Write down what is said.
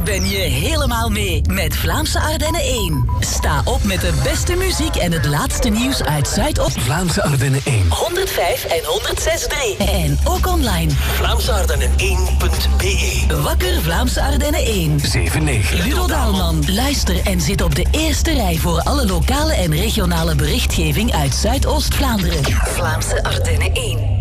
ben je helemaal mee met Vlaamse Ardennen 1. Sta op met de beste muziek en het laatste nieuws uit Zuidoost. Vlaamse Ardennen 1. 105 en 106.3. En ook online. VlaamseArdennen1.be. Wakker Vlaamse Ardennen 1. 7-9. Ludo Daalman. Luister en zit op de eerste rij voor alle lokale en regionale berichtgeving uit Zuidoost-Vlaanderen. Vlaamse Ardennen 1.